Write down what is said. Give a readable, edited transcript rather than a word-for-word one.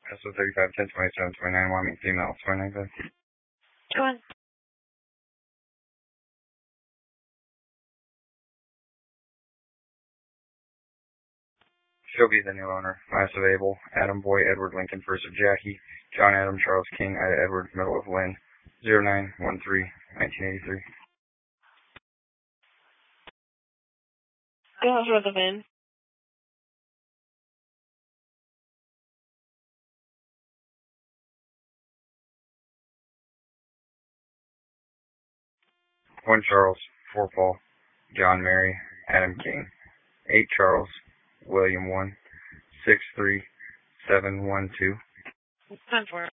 SO 35, 10, 27, 29, Wyoming female, 29. Go on. She'll be the new owner. Last of Abel, Adam Boy, Edward Lincoln, first of Jackie, John Adam, Charles King, Ida Edward, middle of Lynn, 0913, 1983. Go for the VIN. One Charles, 4 Paul, John Mary, Adam King, 8 Charles, William 1, 63712. Time for it.